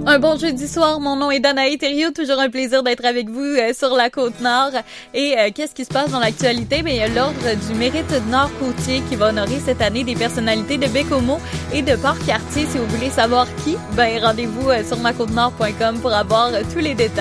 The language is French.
Un bon jeudi soir, mon nom est Danae Thériault, toujours un plaisir d'être avec vous sur la Côte-Nord. Et qu'est-ce qui se passe dans l'actualité? Bien, il y a l'Ordre du mérite Nord-Côtier qui va honorer cette année des personnalités de Baie-Comeau et de Port-Cartier. Si vous voulez savoir qui, ben rendez-vous sur macôtenord.com pour avoir tous les détails.